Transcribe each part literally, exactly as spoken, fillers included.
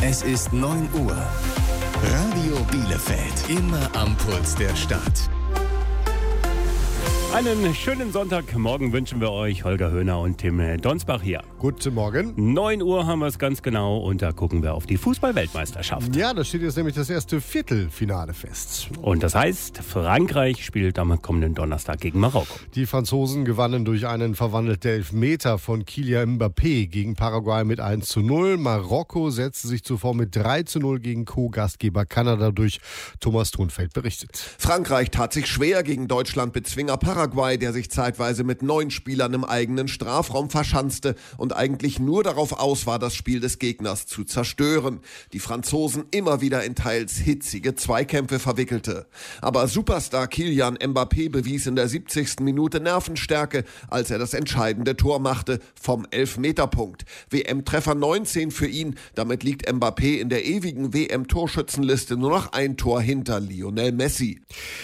Es ist neun Uhr. Radio Bielefeld. Immer am Puls der Stadt. Einen schönen Sonntagmorgen wünschen wir euch, Holger Höhner und Tim Donsbach hier. Guten Morgen. neun Uhr haben wir es ganz genau und da gucken wir auf die Fußball-Weltmeisterschaft. Ja, da steht jetzt nämlich das erste Viertelfinale fest. Und das heißt, Frankreich spielt am kommenden Donnerstag gegen Marokko. Die Franzosen gewannen durch einen verwandelten Elfmeter von Kylian Mbappé gegen Paraguay mit eins zu null. Marokko setzte sich zuvor mit drei zu null gegen Co-Gastgeber Kanada durch. Thomas Thunfeld berichtet. Frankreich tat sich schwer gegen Deutschland-Bezwinger Paraguay, der sich zeitweise mit neun Spielern im eigenen Strafraum verschanzte und eigentlich nur darauf aus war, das Spiel des Gegners zu zerstören. Die Franzosen immer wieder in teils hitzige Zweikämpfe verwickelte. Aber Superstar Kylian Mbappé bewies in der siebzigsten Minute Nervenstärke, als er das entscheidende Tor machte vom Elfmeterpunkt. W M-Treffer neunzehn für ihn, damit liegt Mbappé in der ewigen W M-Torschützenliste nur noch ein Tor hinter Lionel Messi.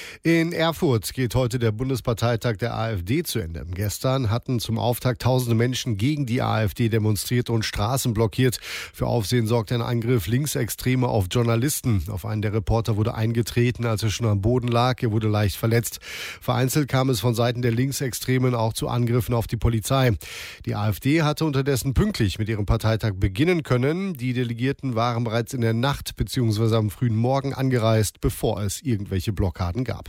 In Erfurt geht heute der Bundesparteitag der AfD zu Ende. Gestern hatten zum Auftakt tausende Menschen gegen die AfD demonstriert und Straßen blockiert. Für Aufsehen sorgte ein Angriff Linksextreme auf Journalisten. Auf einen der Reporter wurde eingetreten, als er schon am Boden lag. Er wurde leicht verletzt. Vereinzelt kam es von Seiten der Linksextremen auch zu Angriffen auf die Polizei. Die AfD hatte unterdessen pünktlich mit ihrem Parteitag beginnen können. Die Delegierten waren bereits in der Nacht bzw. am frühen Morgen angereist, bevor es irgendwelche Blockaden gab.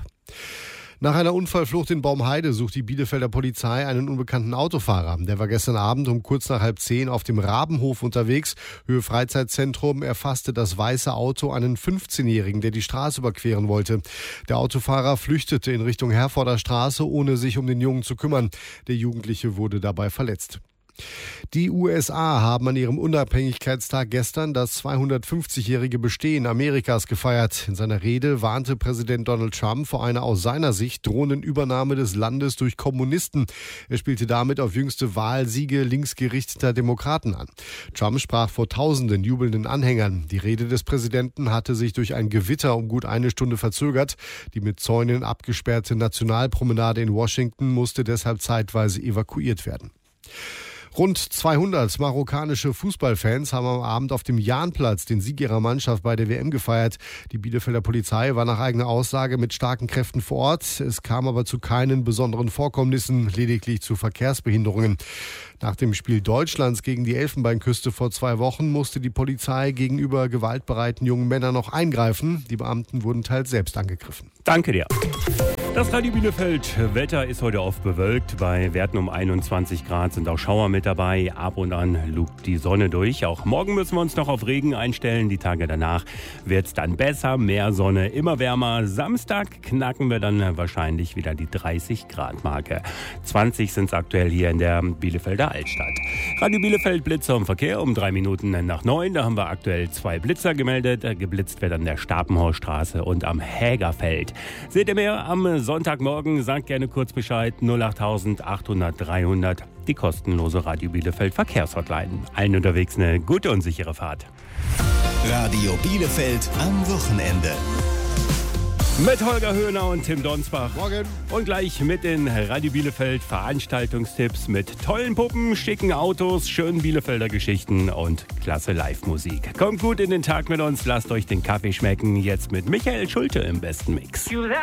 Nach einer Unfallflucht in Baumheide sucht die Bielefelder Polizei einen unbekannten Autofahrer. Der war gestern Abend um kurz nach halb zehn auf dem Rabenhof unterwegs. Höhe Freizeitzentrum erfasste das weiße Auto einen fünfzehnjährigen, der die Straße überqueren wollte. Der Autofahrer flüchtete in Richtung Herforder Straße, ohne sich um den Jungen zu kümmern. Der Jugendliche wurde dabei verletzt. Die U S A haben an ihrem Unabhängigkeitstag gestern das zweihundertfünfzigjährige Bestehen Amerikas gefeiert. In seiner Rede warnte Präsident Donald Trump vor einer aus seiner Sicht drohenden Übernahme des Landes durch Kommunisten. Er spielte damit auf jüngste Wahlsiege linksgerichteter Demokraten an. Trump sprach vor tausenden jubelnden Anhängern. Die Rede des Präsidenten hatte sich durch ein Gewitter um gut eine Stunde verzögert. Die mit Zäunen abgesperrte Nationalpromenade in Washington musste deshalb zeitweise evakuiert werden. Rund zweihundert marokkanische Fußballfans haben am Abend auf dem Jahnplatz den Sieg ihrer Mannschaft bei der W M gefeiert. Die Bielefelder Polizei war nach eigener Aussage mit starken Kräften vor Ort. Es kam aber zu keinen besonderen Vorkommnissen, lediglich zu Verkehrsbehinderungen. Nach dem Spiel Deutschlands gegen die Elfenbeinküste vor zwei Wochen musste die Polizei gegenüber gewaltbereiten jungen Männern noch eingreifen. Die Beamten wurden teils selbst angegriffen. Danke dir. Das Radio Bielefeld Wetter ist heute oft bewölkt. Bei Werten um einundzwanzig Grad sind auch Schauer mit dabei. Ab und an lugt die Sonne durch. Auch morgen müssen wir uns noch auf Regen einstellen. Die Tage danach wird es dann besser. Mehr Sonne, immer wärmer. Samstag knacken wir dann wahrscheinlich wieder die dreißig Grad Marke. zwanzig sind es aktuell hier in der Bielefelder Altstadt. Radio Bielefeld Blitzer im Verkehr um drei Minuten nach neun. Da haben wir aktuell zwei Blitzer gemeldet. Geblitzt wird an der Stapenhorststraße und am Hägerfeld. Seht ihr mehr am Sonntagmorgen? Sagt gerne kurz Bescheid. null acht achthundert dreihundert. Die kostenlose Radio Bielefeld Verkehrshotline. Allen unterwegs eine gute und sichere Fahrt. Radio Bielefeld am Wochenende. Mit Holger Höhner und Tim Donsbach. Morgen. Und gleich mit den Radio Bielefeld Veranstaltungstipps mit tollen Puppen, schicken Autos, schönen Bielefelder Geschichten und klasse Live-Musik. Kommt gut in den Tag mit uns, lasst euch den Kaffee schmecken. Jetzt mit Michael Schulte im besten Mix.